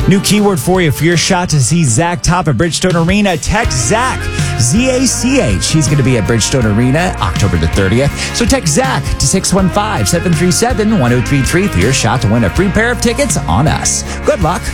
New keyword for you for your shot to see Zach Top at Bridgestone Arena. Text Zach, Z-A-C-H. He's going to be at Bridgestone Arena October the 30th. So text Zach to 615-737-1033 for your shot to win a free pair of tickets on us. Good luck.